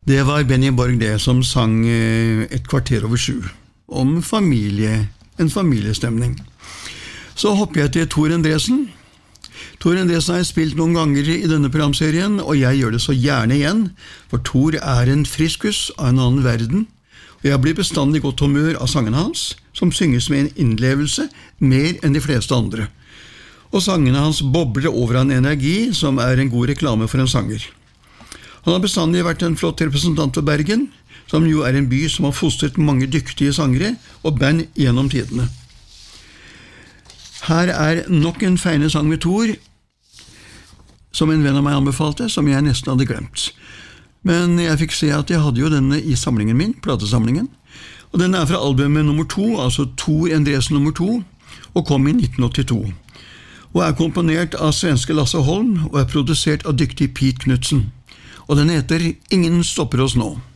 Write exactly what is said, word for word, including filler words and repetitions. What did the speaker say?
Det var Benny Borg det som sang Et kvarter over sju, om familie, en familiestemning. Så hopper jeg til Tor Endresen. Tor Endresen har jeg spilt noen ganger i denne programserien, og jeg gjør det så gjerne igjen, for Tor er en friskus av en annen verden, og jeg blir bestandig godt humør av sangene hans, som synges med en innlevelse mer enn de fleste andre. Og sangene hans bobler over av en energi som er en god reklame for en sanger. Han har bestandig vært en flott representant for Bergen, som jo er en by som har fostret mange dyktige sangere og band gjennom tidene. Her er nok en feine sang med Tor, som en venn av meg anbefalte, som jeg nesten hadde glemt. Men jeg fikk se at jeg hadde jo denne i samlingen min, platesamlingen, og den er fra albumet nummer to, altså Tor Endresen nummer to, og kom i nitten åttito. Og er komponert av svenske Lasse Holm, og er produsert av dyktig Pete Knudsen. Og den heter Ingen stopper oss nå.